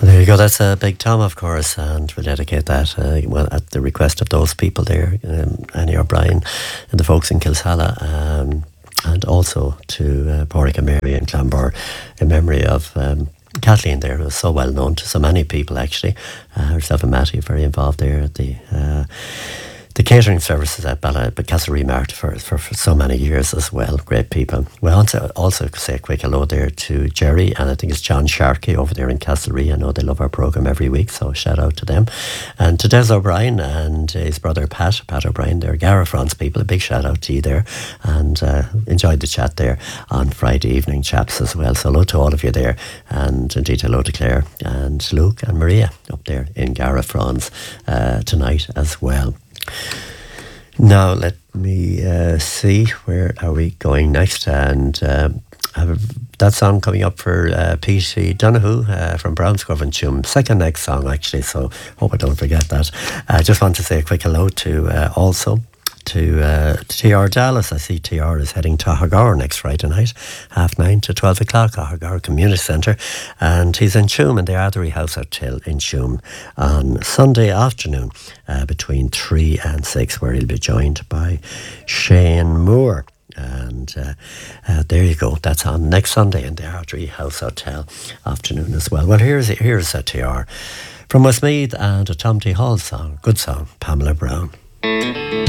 There you go. That's a Big Tom, of course, and we'll dedicate that, at the request of those people there, Annie O'Brien and the folks in Kilsalla, and also to Pádraig and Mary in Clonbur, in memory of Kathleen there, who was so well known to so many people, actually. Herself and Matty very involved there at the catering services at Castlereagh Mart for so many years as well. Great people. We also say a quick hello there to Jerry, and I think it's John Sharkey over there in Castlereagh. I know they love our programme every week, so shout out to them. And to Des O'Brien and his brother Pat O'Brien, they're Gara France people. A big shout out to you there, and enjoyed the chat there on Friday evening, chaps, as well. So hello to all of you there, and indeed hello to Claire and Luke and Maria up there in Gara France tonight as well. Now let me see, where are we going next, and I have that song coming up for P.C. Donoghue from Brownsgrove and Tuam. Second next song, actually, so hope I don't forget that. I just want to say a quick hello to also to TR Dallas. I see TR is heading to Hagar next Friday night, 9:30 to 12 o'clock, at Hagar Community Centre, and he's in Tuam in the Artery House Hotel in Tuam on Sunday afternoon between 3 and 6, where he'll be joined by Shane Moore. And there you go. That's on next Sunday in the Artery House Hotel afternoon as well. Well, here's a TR from Westmeath and a Tom T. Hall song. Good song, Pamela Brown.